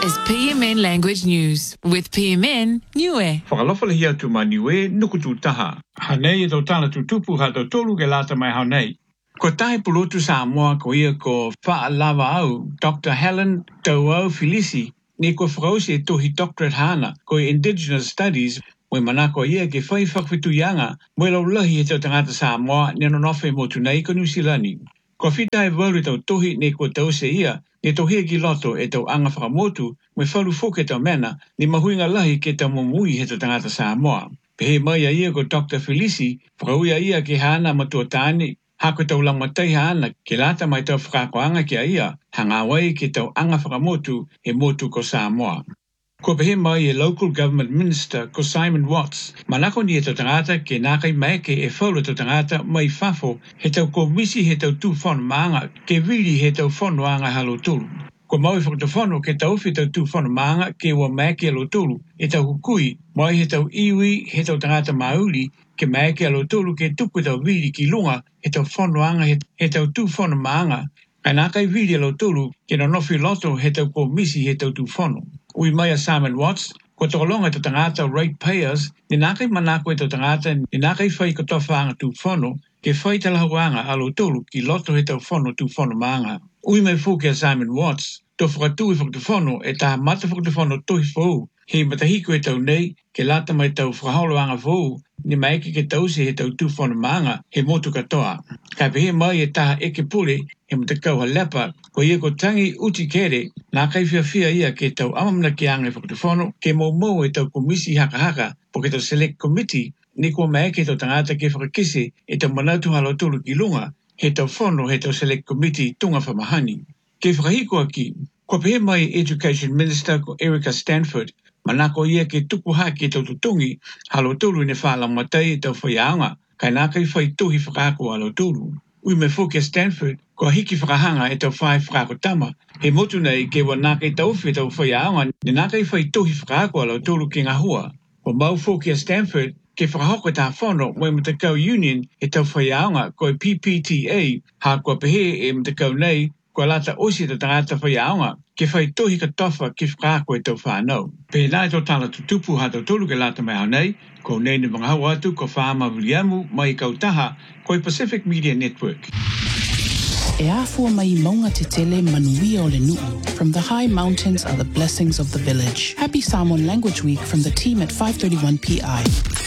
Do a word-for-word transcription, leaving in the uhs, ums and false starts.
is P M N Language News with P M N Niue. Whakalawha le hia tu ma Niue nuku tu taha. Hanei e tau tala tu tupu ha tau tolu ke lata mai haunei. Ko tae pulotu Samoa ko ia ko whaalawa au Doctor Helen Tauau Filisi ni ko whakausi e tohi doctorate hana ko Indigenous Studies Moe manako ia ke whai whakwitu ianga moe lau lahi e tau tangata Samoa ni anonofe mo tunai ko New Zealandi. Ko whita e waru tau tohi ne ko tau se ia ne tohia ki loto e tau anga whakamotu me whalu fōke tau mena ni mahuinga lahi ke tau momui he tau tangata Samoa. Pehe mai a ia ko Doctor Filisi whakauia ia ke hana matua tāne hako tau lammatai hana ke lata mai tau whakakoanga ki a ia hanga wai ke tau anga whakamotu he motu ko Samoa. Ko pehe mai e local government minister ko Simon Watts, manako ni e tau tangata ke nākai maeke e whaula tau tangata mai whafo he tau komisi he tau tū whono maanga ke wili he tau whono anga halo tulu. Ko maui whakatawhono ke tau whi tau tū whono maanga ke wa maeke alo tulu e tau hukui, mai he tau iwi he tau tangata mauli ke maeke alo tulu ke tuku tau wili ki lunga he tau whono anga he, he tau tū whono maanga. Ka nākai wili alo tulu ke no nofi loto he tau komisi he tau tū whono. Ui mai a Simon Watts, ko tokolonga te tangata ratepayers, ni nākai manako e te tangata ni nākai whai ko tawhaanga tū whono, ke whai talahuanga alo tolu ki loto he tau whono tū whono maanga. Ui mai fūke a Simon Watts, to whakatui whakatu whono e tā mata whakatu whono tohi whou, he matahiko e tau nei, ke lata mai tau whakaholoanga whou, ni maike ke tau se he tau tū whono maanga, he motu katoa. Ka pehe mai e taha eke pule, he matakau ha lepa, ko ia ko tangi uti kere, nā kai whia whia ia ke tau amamna ki anga whakatu whono, ke mau mau e tau komisi haka haka, po ke tau select committee, ni ko mai ke tau tangata ke whakakise, e tau manatu halo tolu ki lunga, he tau whono he tau select committee tunga whamahani. Ke whakahiko aki, ko pehe mai Education Minister ko Erica Stanford, manako ia ke tuku haki tau tutungi, halo tolu ne whala matai tau whaiaanga, kai nā kai whai tohi whakako halo tolu. Ui me fōke Stanford, ko hiki whakahanga e tau whai whakako tama, he motu nei ke wa nā kai tau whi tau whaiaanga, ne nā kai whai tohi whakako halo tolu ki ngā hua. Ko mau fōke Stanford, ke whakahoko tā whono mai matakau union e tau whaiaanga ko P P T A, ha kua pehe e matakau nei, ko lata osi te tangata whaiaanga, ke whai tohi ka tofa ki whakako e tau whanau. Pehe nai tō tala tutupu ha tau tolu ke lata mai hanei, ko nei ni mga hau atu ko whaama Williamu mai kautaha ko Pacific Media Network. E afua mai maunga te tele manuia o le nuu. From the high mountains are the blessings of the village. Happy Samoan Language Week from the team at five thirty-one P I.